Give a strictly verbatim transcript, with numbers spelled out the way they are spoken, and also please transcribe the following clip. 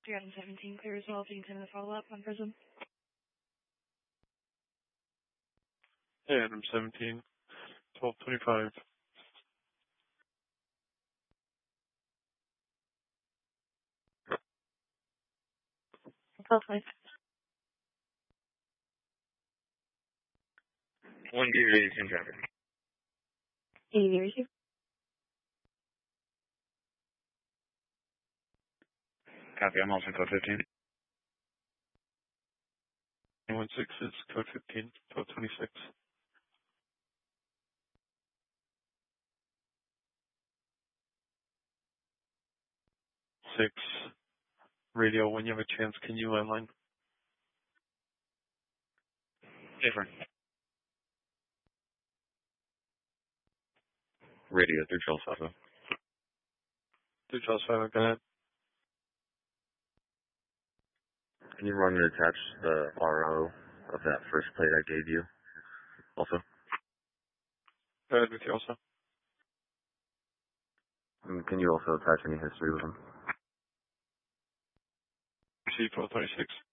three Adam seventeen, clear as well if you can send a follow-up on Prism. Hey, Adam seventeen, twelve twenty-five. twelve twenty-five. One gear eighty-two traffic. eighty eighty-two. Copy, I'm also code fifteen. one six is code fifteen, twelve twenty-six. Six. Radio, when you have a chance, can you landline? Different. Radio, through Charles Alpha. Through Charles Alpha, go ahead. Can you run and attach the R O of that first plate I gave you? Also? Go ahead with you also. And can you also attach any history with them? C twelve twenty-six.